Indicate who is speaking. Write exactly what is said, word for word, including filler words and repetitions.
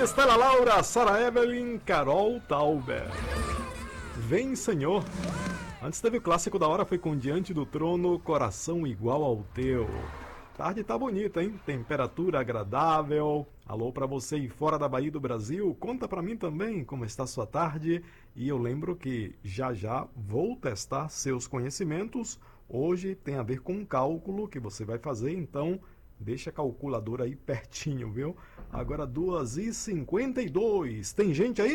Speaker 1: Estela Laura, Sara Evelyn, Carol Tauber. Vem, Senhor. Antes teve o clássico da hora, foi com Diante do Trono, Coração Igual ao Teu. Tarde tá bonita, hein? Temperatura agradável. Alô pra você aí fora da Bahia do Brasil. Conta pra mim também como está a sua tarde. E eu lembro que já já vou testar seus conhecimentos. Hoje tem a ver com um cálculo que você vai fazer, então deixa a calculadora aí pertinho, viu? Agora duas e cinquenta e dois. Tem gente aí?